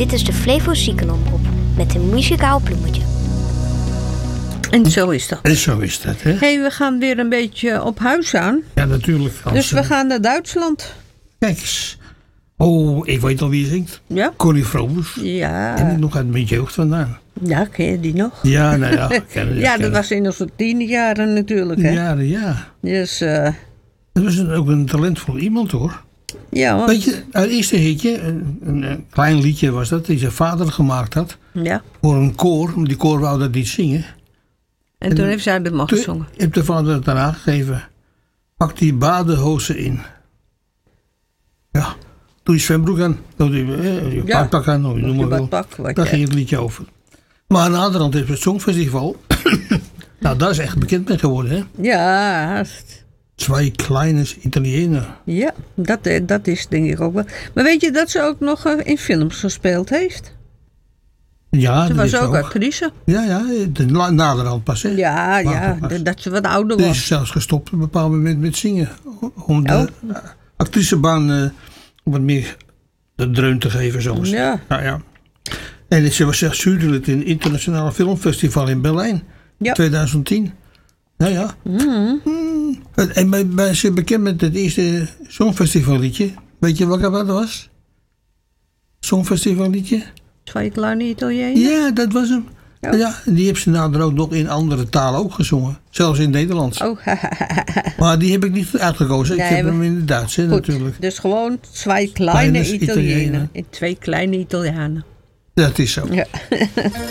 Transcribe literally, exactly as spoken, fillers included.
Dit is de Flevo Ziekenomroep met een muzikaal bloemetje. En zo is dat. En zo is dat, hè? Hé, we gaan weer een beetje op huis aan. Ja, natuurlijk. Als, Dus we gaan naar Duitsland. Kijk eens. Oh, ik weet al wie je zingt. Ja? Connie Frobus. Ja. En ik nog uit mijn jeugd vandaan. Ja, ken je die nog? Ja, nou ja. Ik ken, Ja, ken dat was in onze tiende jaren natuurlijk, hè? Ja, ja. Dus, uh, Dat was een, ook een talentvol iemand, hoor. ja. Want, Weet je, het eerste hitje, een, een, een klein liedje was dat, die zijn vader gemaakt had. ja. Voor een koor, maar die koor wou dat niet zingen. En, en toen heeft zij dat maar Toen gezongen. heeft de vader het daarna gegeven. Pak die badehozen in. Ja, doe je zwembroek aan. Doe je, eh, je Ja. badpak aan, of je noem maar wel. badpak, wat Daar je- ging het liedje over. Maar aan de andere kant heeft het Songfestival. Nou, daar is echt bekend mee geworden, hè? Ja, Twee kleines Italianen. ja dat, eh, dat is denk ik ook wel. Maar weet je dat ze ook nog eh, in films gespeeld heeft? Ja, Ze dat was is ook ook. actrice. Ja, ja, de la- naderhand pas, hè? Ja, ja, Later pas. d- dat ze wat ouder Ze is was. zelfs gestopt op een bepaald moment met zingen. Om de Oh. uh, actricebaan uh, wat meer de dreun te geven, zo. Ja. Nou, ja. En ze was zelfs jurylid in het Internationale Filmfestival in Berlijn. Ja. twintig tien. Nou ja. Mm. En bij, bij, ze bekend met het eerste Songfestivalliedje. Weet je welke dat was? Songfestivalliedje? Twee kleine Italianen. Ja, dat was hem. Ja. Ja, die heeft ze nader ook nog in andere talen ook gezongen. Zelfs in het Nederlands. Oh, Maar die heb ik niet uitgekozen. Nee, ik heb maar- hem in het Duits, hè, goed. natuurlijk. Dus gewoon twee kleine Kleine Italianen. Italianen. Twee kleine Italianen. Dat is zo. Ja.